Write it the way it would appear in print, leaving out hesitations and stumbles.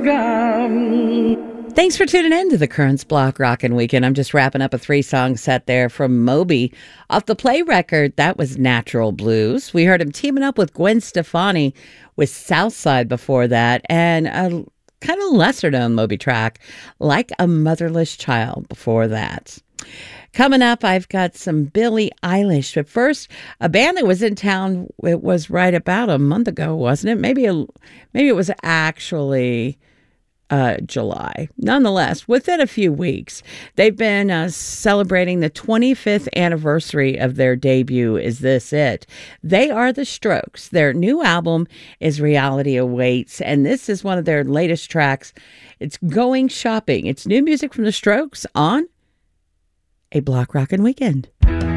Thanks for tuning in to the Currents Block Rockin' Weekend. I'm just wrapping up a 3-song set there from Moby. Off the Play record, that was Natural Blues. We heard him teaming up with Gwen Stefani with Southside before that, and a kind of lesser-known Moby track, Like a Motherless Child, before that. Coming up, I've got some Billie Eilish. But first, a band that was in town, it was right about a month ago, wasn't it? Maybe it was actually July. Nonetheless, within a few weeks, they've been celebrating the 25th anniversary of their debut, Is This It? They are The Strokes. Their new album is Reality Awaits, and this is one of their latest tracks. It's Going Shopping. It's new music from The Strokes on a Block Rockin' Weekend.